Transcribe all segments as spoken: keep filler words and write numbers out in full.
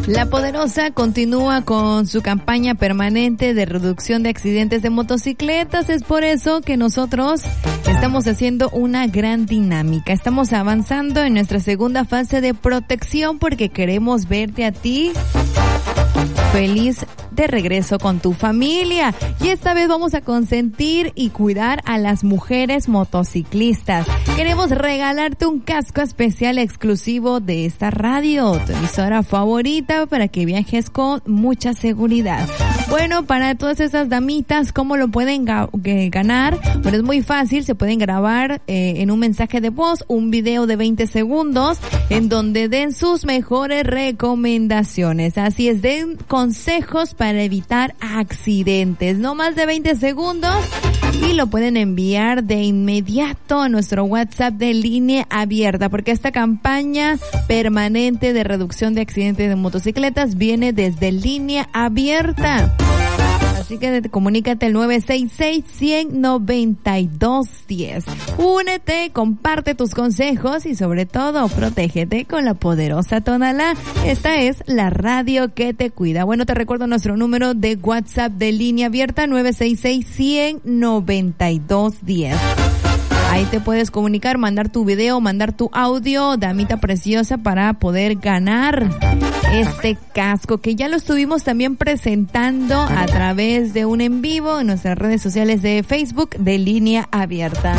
La Poderosa continúa con su campaña permanente de reducción de accidentes de motocicletas. Es por eso que nosotros estamos haciendo una gran dinámica. Estamos avanzando en nuestra segunda fase de protección porque queremos verte a ti feliz de regreso con tu familia. Y esta vez vamos a consentir y cuidar a las mujeres motociclistas. Queremos regalarte un casco especial exclusivo de esta radio, tu emisora favorita, para que viajes con mucha seguridad. Bueno, para todas esas damitas, ¿cómo lo pueden ga- ganar? Bueno, es muy fácil, se pueden grabar eh, en un mensaje de voz, un video de veinte segundos, en donde den sus mejores recomendaciones. Así es, den consejos para evitar accidentes. No más de veinte segundos y lo pueden enviar de inmediato a nuestro WhatsApp de línea abierta, porque esta campaña permanente de reducción de accidentes de motocicletas viene desde línea abierta. Así que comunícate al nueve seis seis, cien, noventa y dos diez. Únete, comparte tus consejos y sobre todo, protégete con la poderosa Tonalá. Esta es la radio que te cuida. Bueno, te recuerdo nuestro número de WhatsApp de línea abierta, nueve seis seis, cien, noventa y dos diez. Ahí te puedes comunicar, mandar tu video, mandar tu audio, damita preciosa, para poder ganar este casco que ya lo estuvimos también presentando a través de un en vivo en nuestras redes sociales de Facebook de línea abierta.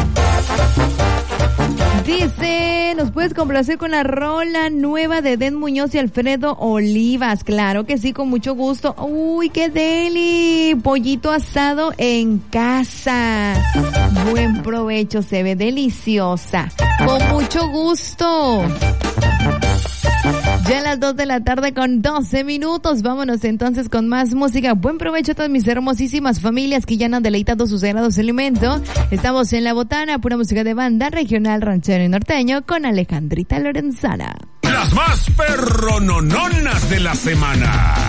Dice, ¿nos puedes complacer con la rola nueva de Den Muñoz y Alfredo Olivas? Claro que sí, con mucho gusto. Uy, qué deli, pollito asado en casa. Buen provecho, se ve deliciosa. Con mucho gusto. Ya a las dos de la tarde con doce minutos. Vámonos entonces con más música. Buen provecho a todas mis hermosísimas familias que ya han deleitado sus sagrados alimentos. Estamos en La Botana, pura música de banda regional, ranchero y norteño con Alejandrita Lorenzana. Las más perronononas de la semana.